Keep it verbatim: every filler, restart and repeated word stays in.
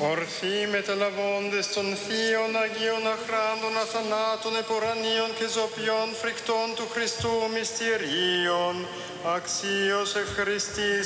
Ορθοί μεταλαβώντες των θείων Αγίων αχράντων αθανάτων επορανίων και ζωπιών φρικτών του Χριστού μυστηρίων, αξίως ευχαριστής